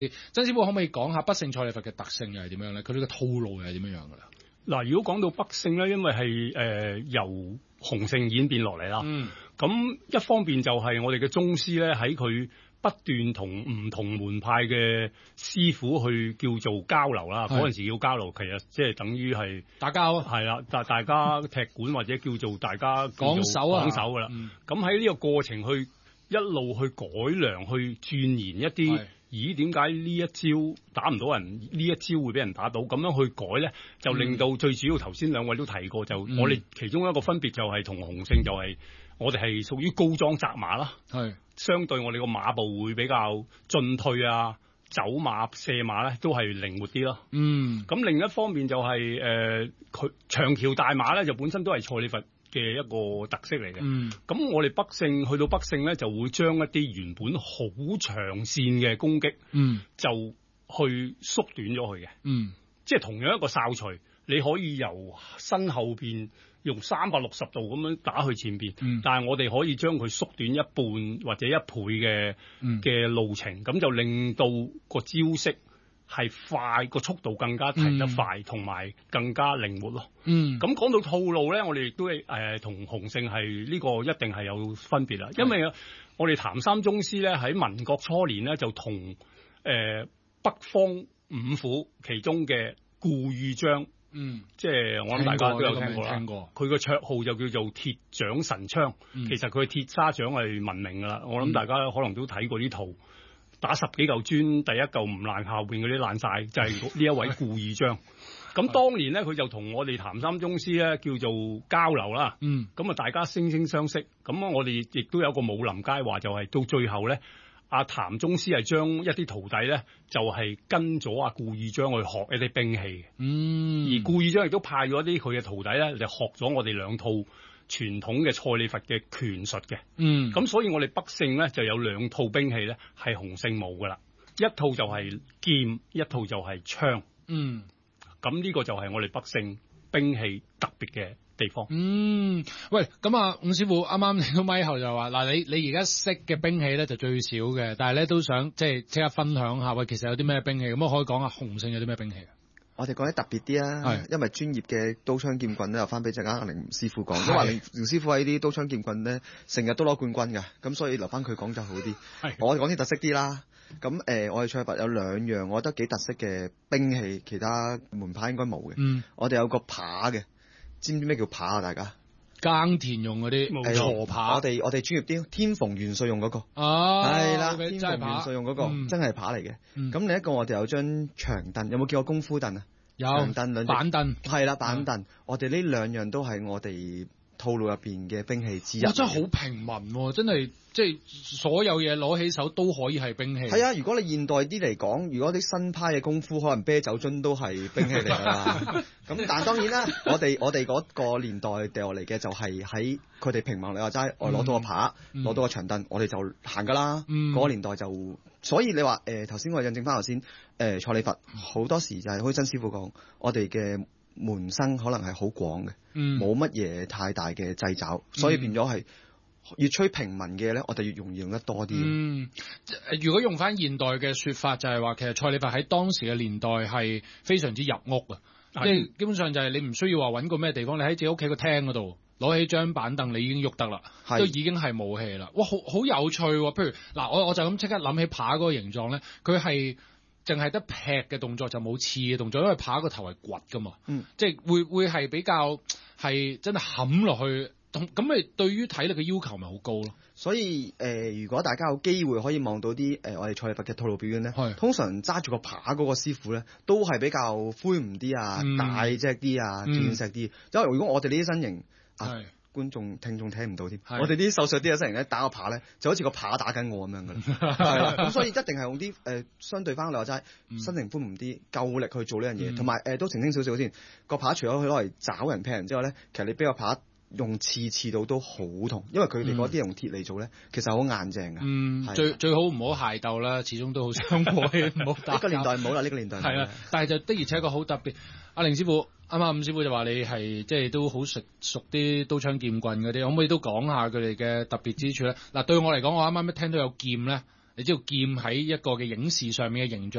曾師傅可唔可以講下北勝蔡李佛嘅特性又係點樣咧？佢哋嘅套路又係點樣樣噶啦？ 嗱，如果講到北勝咧，因為係由洪勝演變落嚟啦，咁一方面就係我哋嘅宗師咧喺佢不斷同唔同門派嘅師傅去叫做交流啦，嗰陣時叫交流，其實即係等於係打交， 係啦，大家踢館或者叫做大家講手啊， 講手噶啦。咁喺呢個過程去一路去改良，去鑽研一啲。咦？點解呢一招打唔到人？呢一招會俾人打到？咁樣去改咧，就令到最主要頭先兩位都提過，就我哋其中一個分別就係同洪勝就係我哋係屬於高裝紮馬啦，係相對我哋個馬步會比較進退啊、走馬、射馬咧都係靈活啲咯。咁另一方面就係佢長橋大馬咧，就本身都係蔡李佛嘅一個特色嚟嘅，咁我哋北勝去到北勝咧，就會將一啲原本好長線嘅攻擊，就去縮短咗佢嘅，即係同樣一個哨錘，你可以由身後邊用360度咁樣打去前邊，但係我哋可以將佢縮短一半或者一倍嘅路程，咁就令到個招式係快，個速度更加提得快，同埋更加靈活咯。咁講到套路咧，我哋亦都同洪勝係呢個一定係有分別啦。因為我哋譚三宗師咧喺民國初年咧就同北方五虎其中嘅顧豫章，即係我諗大家都有聽過啦。佢個綽號就叫做鐵掌神槍，其實佢鐵砂掌係聞名噶啦。我諗大家可能都睇過啲圖。打10幾嚿磚，第一嚿唔爛，後邊嗰啲爛晒，就係呢一位顧豫章。咁當年咧，佢就同我哋譚三宗師咧叫做交流啦。咁啊，大家惺惺相惜。咁我哋亦都有個武林佳話，就係到最後咧，阿譚宗師係將一啲徒弟咧，就係跟咗阿顧豫章去學一啲兵器。而顧豫章亦都派咗啲佢嘅徒弟咧，就學咗我哋兩套傳統嘅蔡李佛嘅拳術嘅，咁所以我哋北勝咧就有兩套兵器咧係洪勝冇噶啦，一套就係劍，一套就係槍。咁呢個就係我哋北勝兵器特別嘅地方。 喂，咁啊，伍師傅啱啱嚟到咪後就話嗱，你而家識嘅兵器咧就最少嘅，但係咧都想即刻分享下，喂，其實有啲咩兵器咁可以講下洪勝有啲咩兵器啊？ 我哋講啲特別啲啊，因為專業嘅刀槍劍棍咧，又翻俾陣間阿凌師傅講，因為凌師傅喺啲刀槍劍棍咧，成日都攞冠軍㗎，咁所以留翻佢講就好啲。我講啲特色啲啦，咁我哋蔡李佛有兩樣我覺得幾特色嘅兵器，其他門派應該冇嘅。我哋有個耙嘅，知唔知咩叫耙啊？大家？ 耕田用嗰啲鋤耙， 我哋專業啲，天蓬元帥用嗰個，係啦，天蓬元帥用嗰個真係耙嚟嘅。咁另一個我哋有張長凳，有冇見過功夫凳啊？ 有長凳兩隻板凳， 係啦板凳。我哋呢兩樣都係我哋套路入邊嘅兵器之一。 真係好平民，真係即係所有嘢攞起手都可以係兵器。 係啊，如果你現代啲嚟講，如果啲新派嘅功夫，可能啤酒樽都係兵器嚟㗎啦。咁但係當然啦，我哋嗰個年代掉落嚟嘅就係喺佢哋平民，你話齋，我攞到個耙，攞到個長凳，我哋就行㗎啦。嗰個年代就，所以你話頭先我印證翻頭先，蔡李佛好多時就係好似曾師傅講，我哋嘅門生可能係好廣嘅，冇乜嘢太大嘅掣肘，所以變咗係越趨平民嘅咧，我哋越容易用得多啲。 如果用翻現代嘅說法，就係話其實蔡李佛喺當時嘅年代係非常之入屋啊，即係基本上就係你唔需要話揾個咩地方，你喺自己屋企個廳嗰度攞起張板凳，你已經喐得啦，都已經係武器啦。哇，好有趣喎！譬如嗱，我就咁即刻諗起耙嗰個形狀咧，佢係淨係得劈嘅動作，就冇刺嘅動作，因為耙個頭係掘噶嘛，即係會係比較係真係冚落去，咁咪對於體力嘅要求咪好高咯。 所以如果大家有機會可以望到啲我哋蔡李佛嘅套路表演咧，通常揸住個耙嗰個師傅咧，都係比較灰唔啲啊，大隻啲啊，健碩啲。因為如果我哋呢啲身形觀眾聽眾聽唔到添，我哋啲瘦削啲嘅身形咧打個耙咧，就好似個耙打緊我咁樣噶啦。係啦，咁所以一定係用啲相對翻你話齋身形寬唔啲，夠力去做呢樣嘢，同埋都澄清少少先。個耙除咗佢攞嚟找人劈人之外咧，其實你俾個耙用刺到都好痛，因為佢哋嗰啲用鐵嚟做咧，其實好硬淨嘅。 最好唔好械鬥啦，始終都好傷過氣，唔好打。 呢個年代唔好啦，呢個年代係啊，但係就的而且確好特別。阿凌師傅啱啱，伍師傅就話你係即係都好熟啲刀槍劍棍嗰啲，可唔可以都講下佢哋嘅特別之處咧？嗱，對我嚟講，我啱啱一聽到有劍咧，你知道劍喺一個嘅影視上面嘅形象。